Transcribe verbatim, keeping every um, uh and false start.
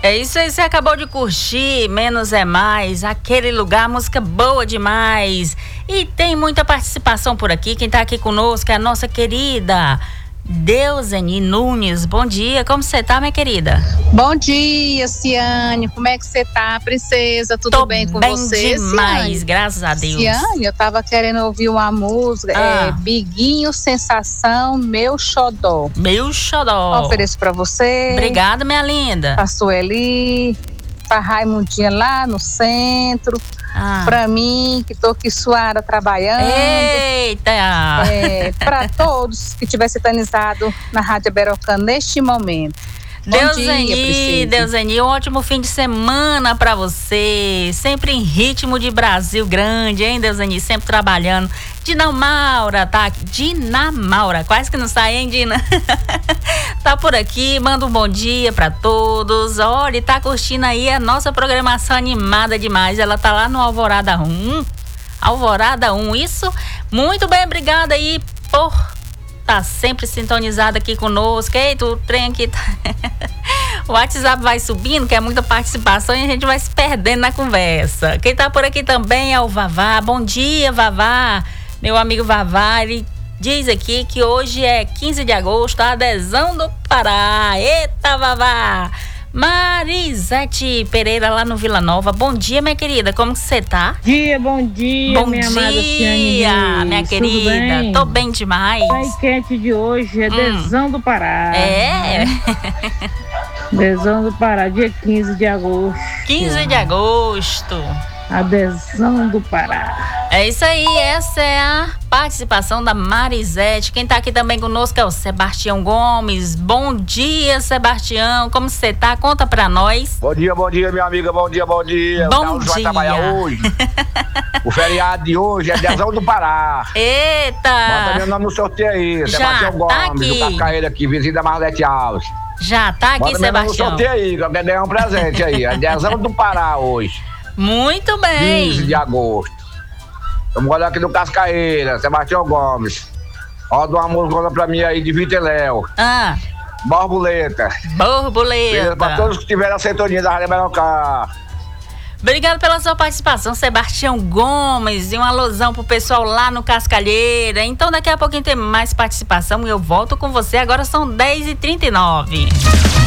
É isso aí, você acabou de curtir Menos é Mais, aquele lugar, música boa demais. E tem muita participação por aqui. Quem tá aqui conosco é a nossa querida Deuseni Nunes. Bom dia, como você tá, minha querida? Bom dia, Ciane, como é que você tá, princesa? Tudo Tô bem com bem você, demais, Ciane? graças a Deus. Ciane, eu tava querendo ouvir uma música, Ah. é Biguinho Sensação, Meu Xodó. Meu xodó. Ofereço pra você. Obrigada, minha linda. Pra Sueli, pra Raimundinha lá no centro, Ah. pra mim, que tô aqui suada trabalhando. Eita! É, pra todos que tiver sintonizado na Rádio Berocana neste momento. Bom Deuseni, dia, princesa. Deuseni, um ótimo fim de semana pra você. Sempre em ritmo de Brasil grande, hein, Deuseni? Sempre trabalhando. Dina Maura, tá? Dina Maura, quase que não sai, hein, Dina? Tá por aqui, manda um bom dia pra todos. Olha, tá curtindo aí a nossa programação animada demais. Ela tá lá no Alvorada um. Alvorada um, isso? Muito bem, obrigada aí por tá sempre sintonizado aqui conosco. Eita, o trem aqui tá... O WhatsApp vai subindo, que é muita participação e a gente vai se perdendo na conversa. Quem tá por aqui também é o Vavá. Bom dia, Vavá. Meu amigo Vavá, ele diz aqui que hoje é quinze de agosto, a adesão do Pará. Eita, Vavá. Marisete Pereira, lá no Vila Nova. Bom dia, minha querida, como que você tá? Dia, bom dia, Bom minha amada Ciane dia, Reis. minha Tudo querida. bem? Tô bem demais. A enquete de hoje é Hum. Dezão do Pará. É, Dezão do Pará, dia quinze de agosto. quinze de agosto. A Dezão do Pará. É isso aí, essa é a participação da Marisete. Quem tá aqui também conosco é o Sebastião Gomes. Bom dia, Sebastião, como você tá? Conta pra nós. Bom dia, bom dia, minha amiga, bom dia, bom dia. Bom o Carlos vai dia. trabalhar hoje. O feriado de hoje é Dezão do Pará. Bota Eita, meu nome no sorteio aí, Já Sebastião tá Gomes, aqui. do Cascaeiro aqui, vizinho da Marlete Alves. já tá aqui, Bota meu nome no Sebastião. sorteio aí, que eu quero ganhar um presente aí. É Dezão do Pará hoje, Muito quinze de bem. agosto. Vamos olhar aqui do Cascaeira, Sebastião Gomes. Roda uma música pra mim aí de Vitor e Léo. Ah, Borboleta. Beleza, pra borboleta. todos que tiveram a sintonia da Rádio Berocá. Obrigado pela sua participação, Sebastião Gomes, e uma alusão pro pessoal lá no Cascalheira. Então daqui a pouquinho tem mais participação e eu volto com você. Agora são dez e trinta e nove.